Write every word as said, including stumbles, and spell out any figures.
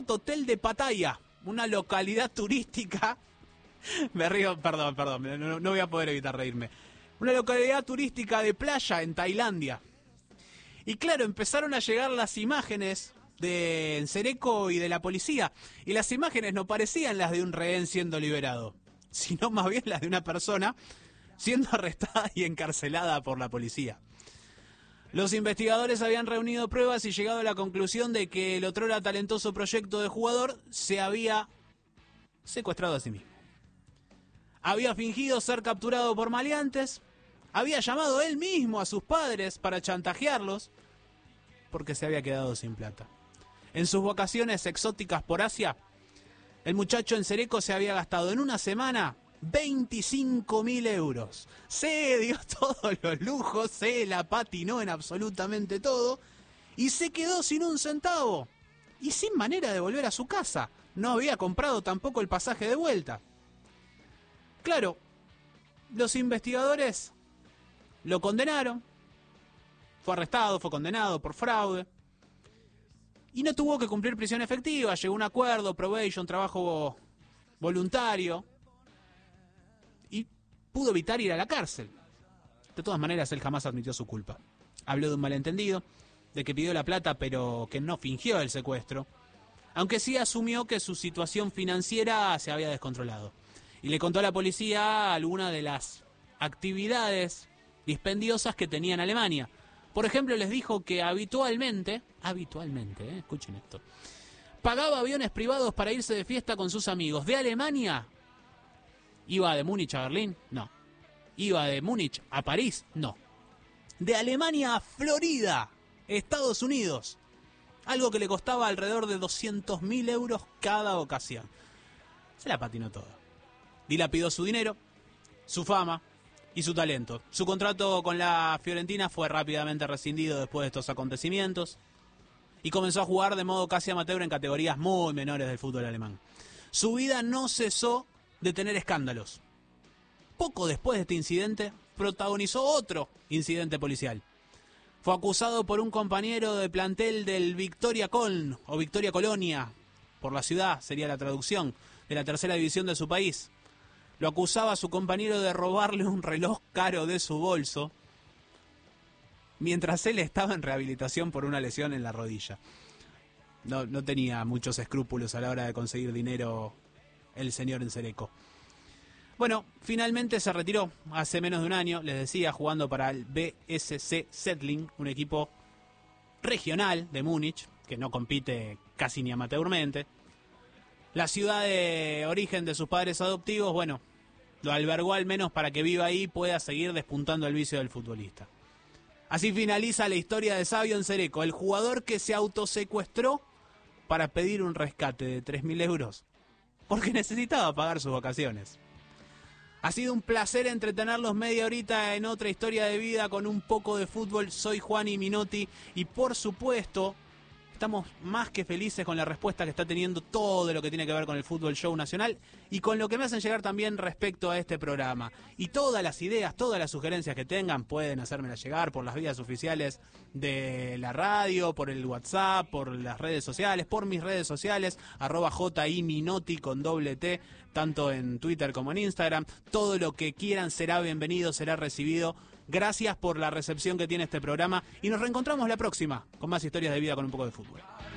Hotel de Pattaya, una localidad turística. Me río, perdón, perdón, no, no voy a poder evitar reírme. Una localidad turística de playa en Tailandia. Y claro, empezaron a llegar las imágenes de Nsereko y de la policía. Y las imágenes no parecían las de un rehén siendo liberado, sino más bien las de una persona siendo arrestada y encarcelada por la policía. Los investigadores habían reunido pruebas y llegado a la conclusión de que el otrora talentoso proyecto de jugador se había secuestrado a sí mismo. Había fingido ser capturado por maleantes, había llamado él mismo a sus padres para chantajearlos, porque se había quedado sin plata. En sus vacaciones exóticas por Asia, el muchacho Nsereko se había gastado en una semana veinticinco mil euros. Se dio todos los lujos, se la patinó en absolutamente todo y se quedó sin un centavo y sin manera de volver a su casa. No había comprado tampoco el pasaje de vuelta. Claro, los investigadores lo condenaron, fue arrestado, fue condenado por fraude y no tuvo que cumplir prisión efectiva. Llegó a un acuerdo, probation, trabajo voluntario, y pudo evitar ir a la cárcel. De todas maneras, él jamás admitió su culpa. Habló de un malentendido, de que pidió la plata pero que no fingió el secuestro, aunque sí asumió que su situación financiera se había descontrolado. Y le contó a la policía algunas de las actividades dispendiosas que tenía en Alemania. Por ejemplo, les dijo que habitualmente, habitualmente, eh, escuchen esto, pagaba aviones privados para irse de fiesta con sus amigos. De Alemania, ¿iba de Múnich a Berlín? No. ¿Iba de Múnich a París? No. De Alemania a Florida, Estados Unidos. Algo que le costaba alrededor de doscientos mil euros cada ocasión. Se la patinó toda. Dilapidó su dinero, su fama y su talento. Su contrato con la Fiorentina fue rápidamente rescindido después de estos acontecimientos y comenzó a jugar de modo casi amateur en categorías muy menores del fútbol alemán. Su vida no cesó de tener escándalos. Poco después de este incidente, protagonizó otro incidente policial. Fue acusado por un compañero de plantel del Victoria Köln, o Victoria Colonia, por la ciudad, sería la traducción, de la tercera división de su país. Lo acusaba a su compañero de robarle un reloj caro de su bolso, mientras él estaba en rehabilitación por una lesión en la rodilla. No, no tenía muchos escrúpulos a la hora de conseguir dinero el señor Nsereko. Bueno, finalmente se retiró hace menos de un año, les decía, jugando para el B S C Settling, un equipo regional de Múnich, que no compite casi ni amateurmente. La ciudad de origen de sus padres adoptivos, bueno, lo albergó al menos para que viva ahí y pueda seguir despuntando el vicio del futbolista. Así finaliza la historia de Savio Nsereko, el jugador que se autosecuestró para pedir un rescate de tres mil euros, porque necesitaba pagar sus vacaciones. Ha sido un placer entretenerlos media horita en otra historia de vida con un poco de fútbol. Soy Juani Minotti y por supuesto estamos más que felices con la respuesta que está teniendo todo lo que tiene que ver con el Fútbol Show Nacional y con lo que me hacen llegar también respecto a este programa. Y todas las ideas, todas las sugerencias que tengan pueden hacérmelas llegar por las vías oficiales de la radio, por el WhatsApp, por las redes sociales, por mis redes sociales, arroba jiminotti con doble T, tanto en Twitter como en Instagram. Todo lo que quieran será bienvenido, será recibido. Gracias por la recepción que tiene este programa y nos reencontramos la próxima con más historias de vida con un poco de fútbol.